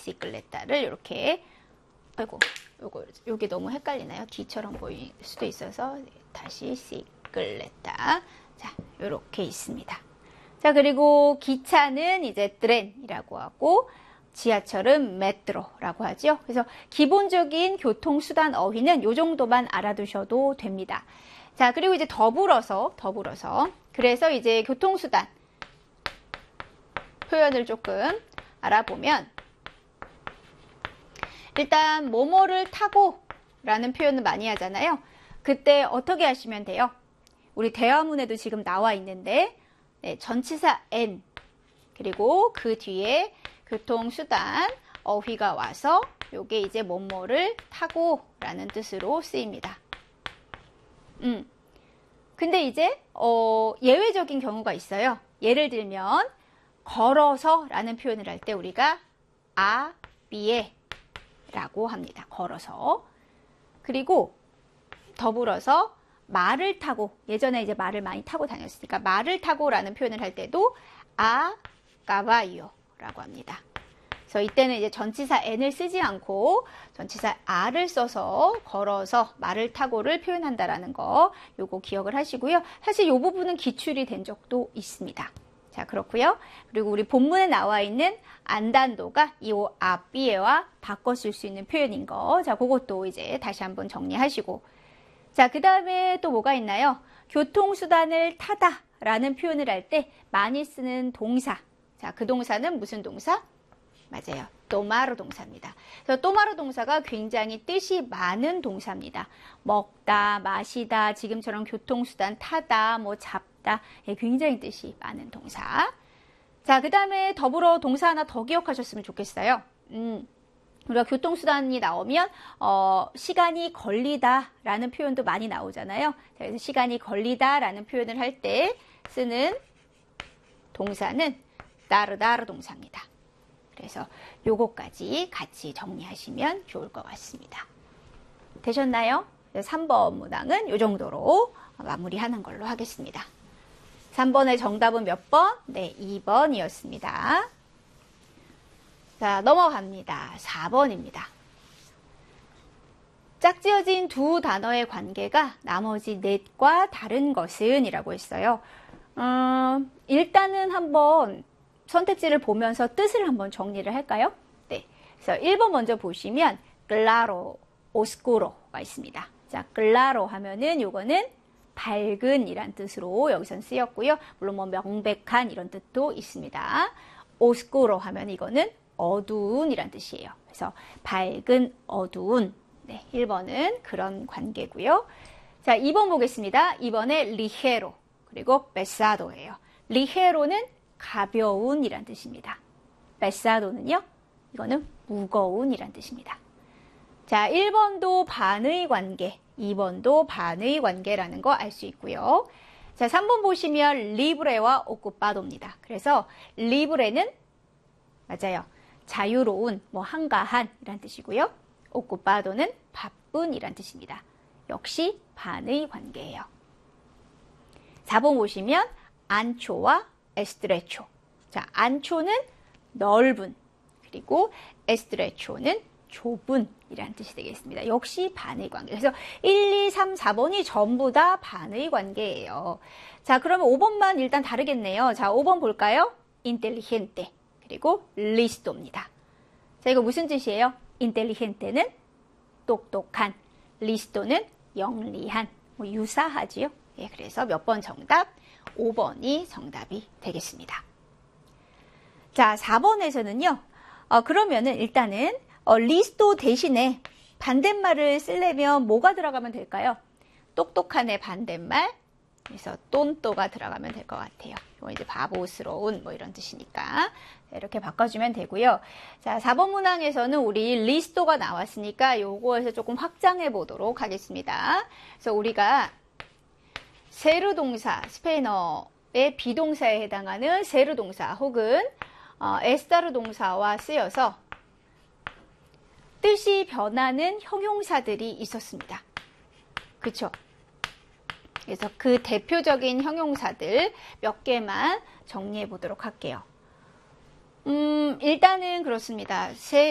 비시클레타를 이렇게, 아이고, 요게 너무 헷갈리나요? D처럼 보일 수도 있어서 다시 시클레타. 자, 요렇게 있습니다. 자, 그리고 기차는 이제 트렌이라고 하고 지하철은 메트로라고 하죠. 그래서 기본적인 교통수단 어휘는 요 정도만 알아두셔도 됩니다. 자, 그리고 이제 더불어서 그래서 이제 교통수단 표현을 조금 알아보면, 일단 뭐뭐를 타고 라는 표현을 많이 하잖아요. 그때 어떻게 하시면 돼요? 우리 대화문에도 지금 나와 있는데, 네, 전치사 N 그리고 그 뒤에 교통수단 어휘가 와서 요게 이제 뭐뭐를 타고 라는 뜻으로 쓰입니다. 근데 이제 예외적인 경우가 있어요. 예를 들면 걸어서 라는 표현을 할 때 우리가 비에 라고 합니다. 걸어서. 그리고 더불어서 말을 타고, 예전에 이제 말을 많이 타고 다녔으니까 말을 타고 라는 표현을 할 때도 까바요 라고 합니다. 그래서 이때는 이제 전치사 N을 쓰지 않고 전치사 R을 써서 걸어서 말을 타고를 표현한다라는 거, 요거 기억을 하시고요. 사실 요 부분은 기출이 된 적도 있습니다. 자, 그렇고요. 그리고 우리 본문에 나와 있는 안단도가 이 아삐에와 바꿔 쓸 수 있는 표현인 거. 자, 그것도 이제 다시 한번 정리하시고. 자, 그 다음에 또 뭐가 있나요? 교통수단을 타다 라는 표현을 할 때 많이 쓰는 동사. 자, 그 동사는 무슨 동사? 맞아요. 또마르 동사입니다. 그래서 또마르 동사가 굉장히 뜻이 많은 동사입니다. 먹다, 마시다, 지금처럼 교통수단 타다, 뭐 잡다, 굉장히 뜻이 많은 동사. 자, 그 다음에 더불어 동사 하나 더 기억하셨으면 좋겠어요. 우리가 교통수단이 나오면 시간이 걸리다 라는 표현도 많이 나오잖아요. 그래서 시간이 걸리다 라는 표현을 할 때 쓰는 동사는 따르다르 동사입니다. 그래서 요거까지 같이 정리하시면 좋을 것 같습니다. 되셨나요? 3번 문항은 요 정도로 마무리하는 걸로 하겠습니다. 3번의 정답은 몇 번? 네, 2번이었습니다. 자, 넘어갑니다. 4번입니다. 짝지어진 두 단어의 관계가 나머지 넷과 다른 것은 이라고 했어요. 일단은 한번 선택지를 보면서 뜻을 한번 정리를 할까요? 네. 그래서 1번 먼저 보시면 claro, oscuro가 있습니다. 자, claro 하면은 요거는 밝은 이란 뜻으로 여기선 쓰였고요. 물론 뭐 명백한 이런 뜻도 있습니다. oscuro 하면 이거는 어두운 이란 뜻이에요. 그래서 밝은, 어두운. 네, 1번은 그런 관계고요. 자, 2번 보겠습니다. 2번에 ligero 그리고 pesado예요. ligero는 가벼운 이란 뜻입니다. pesado는요, 이거는 무거운 이란 뜻입니다. 자, 1번도 반의 관계, 2번도 반의 관계라는 거 알 수 있고요. 자, 3번 보시면 libre와 ocupado입니다. 그래서 libre는 맞아요. 자유로운, 뭐 한가한 이란 뜻이고요. ocupado는 바쁜 이란 뜻입니다. 역시 반의 관계예요. 4번 보시면 ancho와 estrecho. 자, ancho는 넓은, 그리고 estrecho는 좁은 이란 뜻이 되겠습니다. 역시 반의 관계. 그래서 1, 2, 3, 4번이 전부 다 반의 관계예요. 자, 그러면 5번만 일단 다르겠네요. 자, 5번 볼까요? inteligente 그리고 listo입니다. 자, 이거 무슨 뜻이에요? intelligente는 똑똑한, listo는 영리한, 뭐 유사하지요. 예, 그래서 몇 번 정답? 5번이 정답이 되겠습니다. 자, 4번에서는요. 그러면은 일단은 리스토 대신에 반대말을 쓰려면 뭐가 들어가면 될까요? 똑똑한의 반대말. 그래서 똔또가 들어가면 될 것 같아요. 이거 이제 바보스러운 뭐 이런 뜻이니까 이렇게 바꿔주면 되고요. 자, 4번 문항에서는 우리 리스토가 나왔으니까 요거에서 조금 확장해 보도록 하겠습니다. 그래서 우리가 세르 동사, 스페인어의 비동사에 해당하는 세르 동사 혹은 에스타르 동사와 쓰여서 뜻이 변하는 형용사들이 있었습니다. 그쵸? 그래서 그 대표적인 형용사들 몇 개만 정리해 보도록 할게요. 일단은 그렇습니다.